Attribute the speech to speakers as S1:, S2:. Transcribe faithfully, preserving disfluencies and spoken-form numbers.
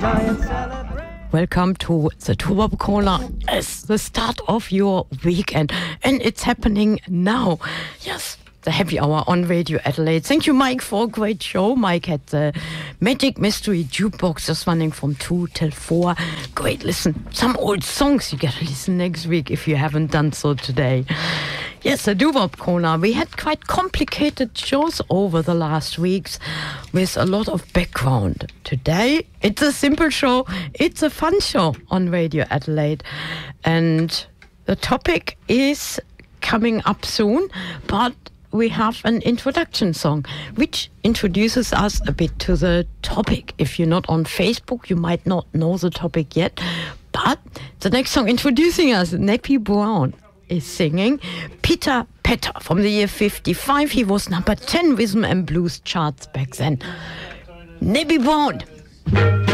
S1: try and celebrate.
S2: Welcome to the Tohuwabohu Corner. It's the start of your weekend, and it's happening now. Yes, the happy hour on Radio Adelaide. Thank you, Mike, for a great show. Mike had the Magic Mystery Jukebox just running from two till four. Great, listen, some old songs you gotta listen next week if you haven't done so today. Yes, the Tohuwabohu Corner. We had quite complicated shows over the last weeks with a lot of background. Today, it's a simple show. It's a fun show on Radio Adelaide. And the topic is coming up soon, but we have an introduction song which introduces us a bit to the topic. If you're not on Facebook, you might not know the topic yet, but the next song introducing us, Nappy Brown, is singing. Peter Petter from the year fifty-five. He was number ten rhythm and blues charts back then. Nappy Brown.